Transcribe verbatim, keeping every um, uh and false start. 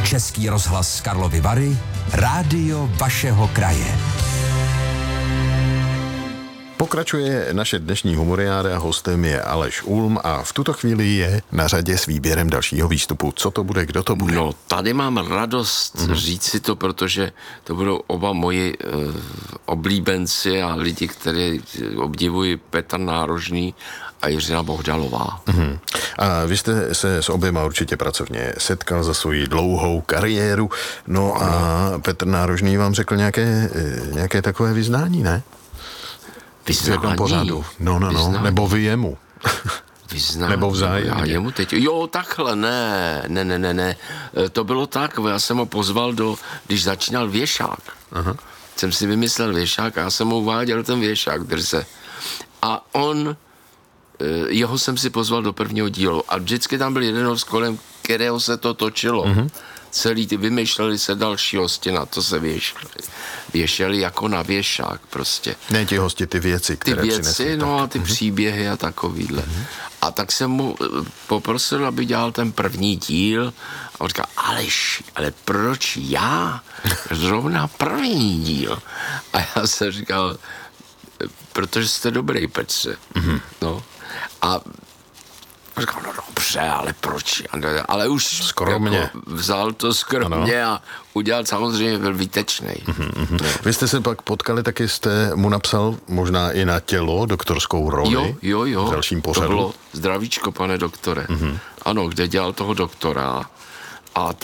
Český rozhlas Karlovy Vary, rádio vašeho kraje. Pokračuje naše dnešní humoriáda, hostem je Aleš Ulm a v tuto chvíli je na řadě s výběrem dalšího výstupu. Co to bude, kdo to bude? No, tady mám radost mm. říct si to, protože to budou oba moji uh, oblíbenci a lidi, kteří obdivují, Petr Nárožný a Jiřina Bohdalová. Mm. A vy jste se s oběma určitě pracovně setkal za svoji dlouhou kariéru, no a Petr Nárožný vám řekl nějaké, nějaké takové vyznání, ne? Vyznání. Pořadu. No, no, no. Vyznání. Nebo vy jemu. Vyznání. Nebo vzájemně. Já jemu teď. Jo, takhle, ne, ne, ne, ne, ne. To bylo tak, já jsem ho pozval do, když začínal Věšák. Aha. Jsem si vymyslel Věšák a já jsem mu uváděl ten Věšák, drze. A on, jeho jsem si pozval do prvního dílu. A vždycky tam byl jeden host, kolem kterého se to točilo. Uh-huh. Celý ty vymýšleli se další hosti, na to se věšeli. Věšeli jako na věšák prostě. Ne ti hosti, ty věci, které Ty věci, přinesli, no tak. a ty uh-huh. příběhy a takovýhle. Uh-huh. A tak jsem mu poprosil, aby dělal ten první díl a on říkal, Aleš, ale proč já? Zrovna první díl. A já jsem říkal, protože jste dobrý, Petře. Uh-huh. No. A říkal, no dobře, ale proč? Ale už skromně. Jako vzal to skromně ano. A udělal, samozřejmě byl výtečnej. Mm-hmm. No. Vy jste se pak potkali, taky jste mu napsal možná i na tělo doktorskou roli. Jo, jo, jo. V dalším pořadu. To bylo Zdravíčko, pane doktore. Mm-hmm. Ano, kde dělal toho doktora. A